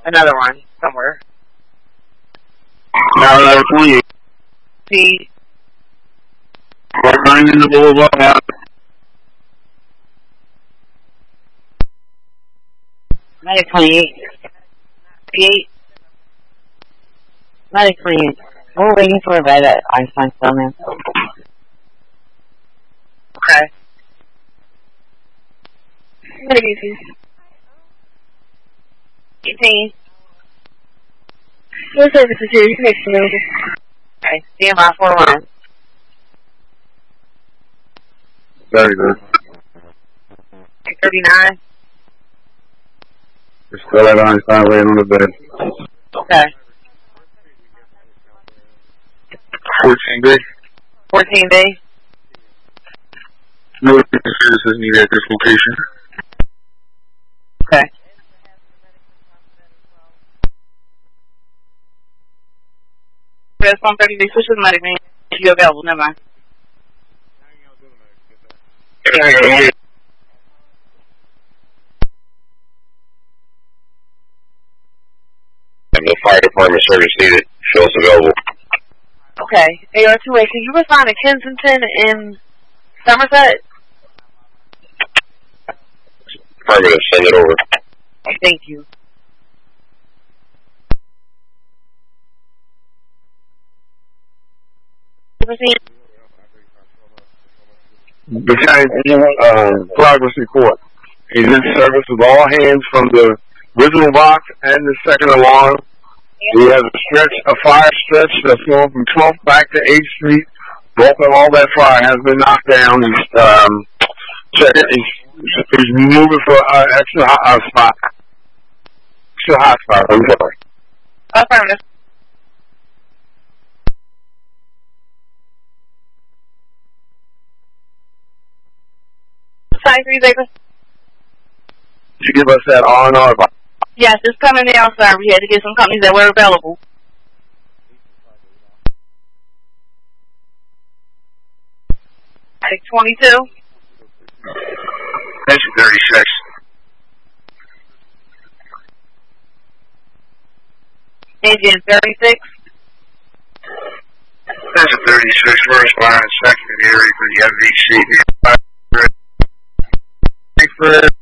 another one somewhere. Now that 28. See. We're running in the boulevard. 28. 28. 28. We're waiting for a bed at Einstein Stillman. Okay. What are you 18. Your service is here. You can make some notes. Okay. CMI 41. Very good. 39. We're still at Einstein laying on the bed. Okay. 14B. 14B. No services needed at this location. Okay. Press 130B. Switch to the medic man. If you're available, never mind. No fire department service needed. Show us available. Okay. AR2A, can you respond to Kensington in Somerset? Affirmative, send it over. Okay, thank you. Progress report. He's in service with all hands from the original box and the second alarm. We have a fire stretch that's going from 12th back to 8th Street. Bulk of all that fire has been knocked down. He's moving for extra hot spot. Extra hot spot. I'm sorry. Affirmative. Side 3, Baker. Did you give us that R&R box? Yes, it's coming now, sir. We had to get some companies that were available. Take 22. That's 36. Engine 36. That's a 36. First line, secondary for the MVC.